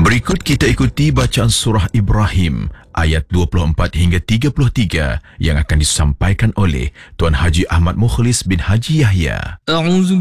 Berikut kita ikuti bacaan surah Ibrahim ayat 24 hingga 33 yang akan disampaikan oleh Tuan Haji Ahmad Mukhlis bin Haji Yahya.